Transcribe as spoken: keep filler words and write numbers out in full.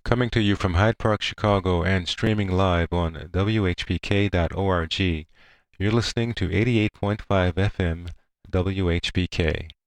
Coming to you from Hyde Park, Chicago, and streaming live on W H P K dot org, you're listening to eighty-eight point five F M W H P K.